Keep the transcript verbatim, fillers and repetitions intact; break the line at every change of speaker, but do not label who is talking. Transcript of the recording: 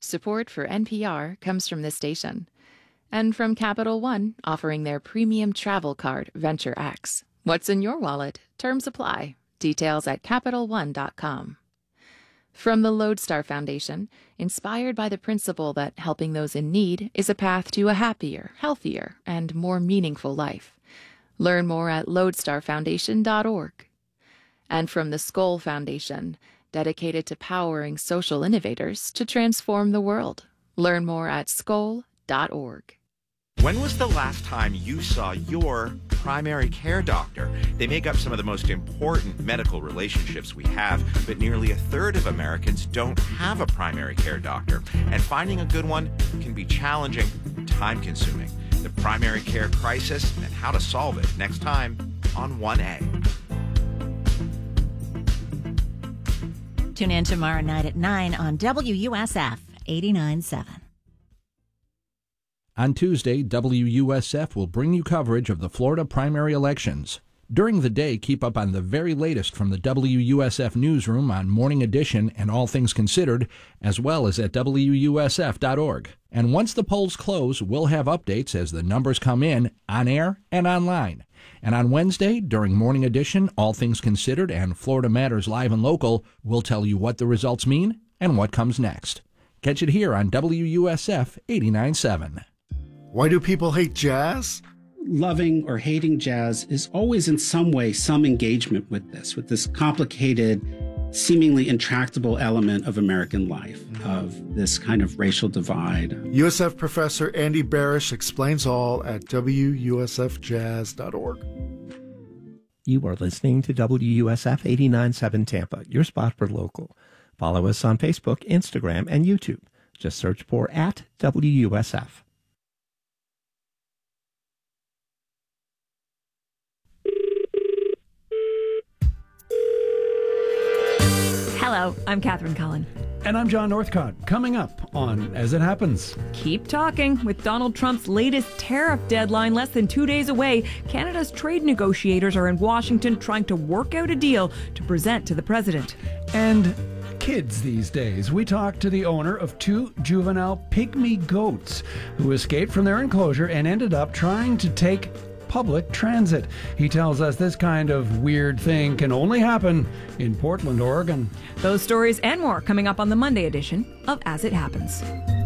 Support for N P R comes from this station. And from Capital One, offering their premium travel card, Venture X. What's in your wallet? Terms apply. Details at Capital One dot com. From the Lodestar Foundation, inspired by the principle that helping those in need is a path to a happier, healthier, and more meaningful life. Learn more at lodestar foundation dot org. And from the Skoll Foundation, dedicated to powering social innovators to transform the world. Learn more at skoll dot org.
When was the last time you saw your primary care doctor? They make up some of the most important medical relationships we have, but nearly a third of Americans don't have a primary care doctor. And finding a good one can be challenging and time-consuming. The primary care crisis and how to solve it next time on one A.
Tune in tomorrow night at nine on W U S F eighty-nine point seven.
On Tuesday, W U S F will bring you coverage of the Florida primary elections. During the day, keep up on the very latest from the W U S F newsroom on Morning Edition and All Things Considered, as well as at W U S F dot org. And once the polls close, we'll have updates as the numbers come in, on air and online. And on Wednesday, during Morning Edition, All Things Considered, and Florida Matters Live and Local, we'll tell you what the results mean and what comes next. Catch it here on W U S F eighty-nine point seven.
Why do people hate jazz?
Loving or hating jazz is always in some way some engagement with this, with this complicated, seemingly intractable element of American life, of this kind of racial divide.
U S F professor Andy Barish explains all at W U S F jazz dot org.
You are listening to W U S F eighty-nine point seven Tampa, your spot for local. Follow us on Facebook, Instagram, and YouTube. Just search for at W U S F.
Hello, I'm Catherine Cullen.
And I'm John Northcott. Coming up on As It Happens.
Keep talking. With Donald Trump's latest tariff deadline less than two days away, Canada's trade negotiators are in Washington trying to work out a deal to present to the president.
And kids these days. We talked to the owner of two juvenile pygmy goats who escaped from their enclosure and ended up trying to take public transit. He tells us this kind of weird thing can only happen in Portland, Oregon.
Those stories and more coming up on the Monday edition of As It Happens.